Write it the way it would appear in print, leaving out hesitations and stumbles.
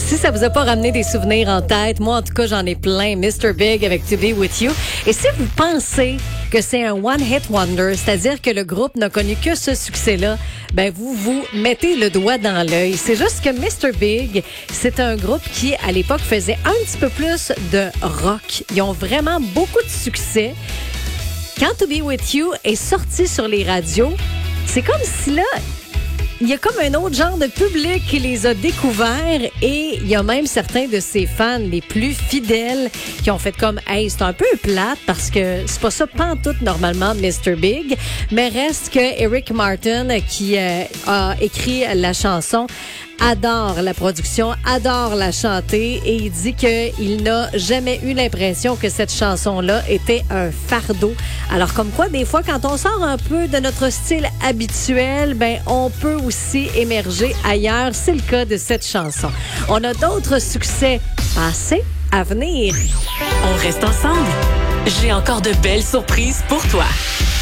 Si ça vous a pas ramené des souvenirs en tête, moi en tout cas j'en ai plein. Mr. Big avec To Be With You. Et si vous pensez que c'est un one-hit wonder, c'est-à-dire que le groupe n'a connu que ce succès-là, ben vous mettez le doigt dans l'œil. C'est juste que Mr. Big, c'est un groupe qui à l'époque faisait un petit peu plus de rock. Ils ont vraiment beaucoup de succès. Quand To Be With You est sorti sur les radios, c'est comme si là, il y a comme un autre genre de public qui les a découverts et il y a même certains de ses fans les plus fidèles qui ont fait comme « Hey, c'est un peu plate parce que c'est pas ça pantoute normalement Mr. Big », mais reste que Eric Martin qui a écrit la chanson adore la production, adore la chanter et il dit qu'il n'a jamais eu l'impression que cette chanson-là était un fardeau. Alors comme quoi, des fois, quand on sort un peu de notre style habituel, ben on peut aussi émerger ailleurs. C'est le cas de cette chanson. On a d'autres succès passés à venir. On reste ensemble. J'ai encore de belles surprises pour toi.